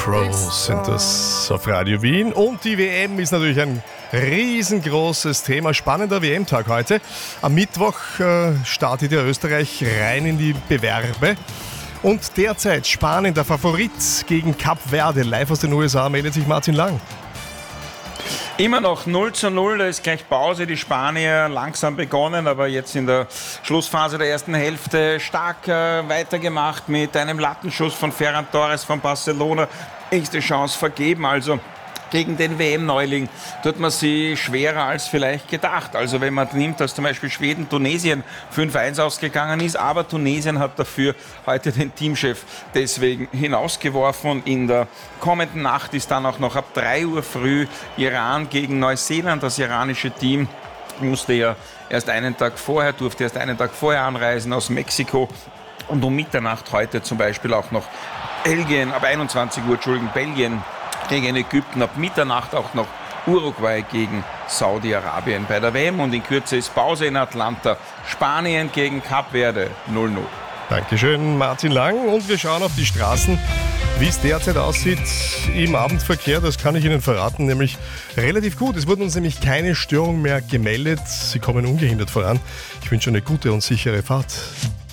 Crows sind das auf Radio Wien. Und die WM ist natürlich ein riesengroßes Thema. Spannender WM-Tag heute. Am Mittwoch startet ja Österreich rein in die Bewerbe. Und derzeit Spanien der Favorit gegen Kap Verde. Live aus den USA meldet sich Martin Lang. Immer noch 0:0, da ist gleich Pause. Die Spanier langsam begonnen, aber jetzt in der Schlussphase der ersten Hälfte stark weitergemacht mit einem Lattenschuss von Ferran Torres von Barcelona. Nächste Chance vergeben, also gegen den WM-Neuling tut man sie schwerer als vielleicht gedacht. Also wenn man nimmt, dass zum Beispiel Schweden Tunesien 5:1 ausgegangen ist, aber Tunesien hat dafür heute den Teamchef deswegen hinausgeworfen. Und in der kommenden Nacht ist dann auch noch ab 3 Uhr früh Iran gegen Neuseeland. Das iranische Team durfte erst einen Tag vorher anreisen aus Mexiko. Und um Mitternacht heute zum Beispiel auch noch Belgien gegen Ägypten, ab Mitternacht auch noch Uruguay gegen Saudi-Arabien bei der WM. Und in Kürze ist Pause in Atlanta. Spanien gegen Kap Verde 0:0. Dankeschön, Martin Lang. Und wir schauen auf die Straßen, wie es derzeit aussieht im Abendverkehr. Das kann ich Ihnen verraten, nämlich relativ gut. Es wurden uns nämlich keine Störungen mehr gemeldet. Sie kommen ungehindert voran. Ich wünsche eine gute und sichere Fahrt.